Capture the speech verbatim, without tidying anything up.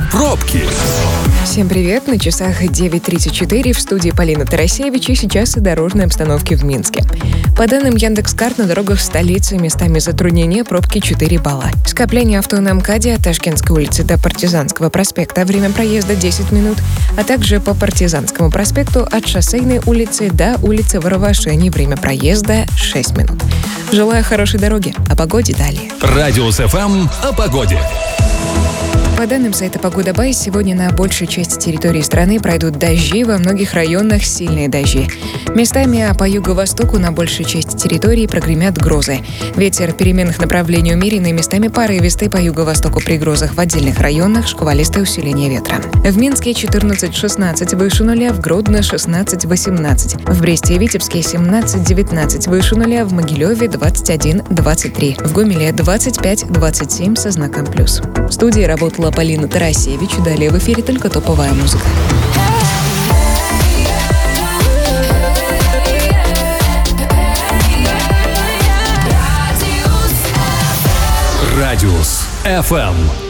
пробки. Всем привет, на часах девять тридцать четыре, в студии Полина Тарасевич, и сейчас о дорожной обстановке в Минске. По данным Яндекс.Карт, на дорогах столицы местами затруднения, пробки четыре балла. Скопление авто на МКАДе от Ташкентской улицы до Партизанского проспекта, время проезда десять минут, а также по Партизанскому проспекту от Шоссейной улицы до улицы Воровашени, время проезда шесть минут. Желаю хорошей дороги, о погоде далее. Радиус эф эм о погоде. По данным сайта «Погода Бай», сегодня на большей части территории страны пройдут дожди, во многих районах сильные дожди. Местами, а по юго-востоку на большей части территории прогремят грозы. Ветер переменных направлений умеренный, местами порывистый, по юго-востоку при грозах в отдельных районах шквалистое усиление ветра. В Минске четырнадцать шестнадцать выше нуля, в Гродно шестнадцать восемнадцать, в Бресте и Витебске семнадцать девятнадцать выше нуля, в Могилеве двадцать один двадцать три, в Гомеле двадцать пять двадцать семь со знаком плюс. В студии работала Полина Тарасевич. Далее в эфире только топовая музыка. Радиус эф эм.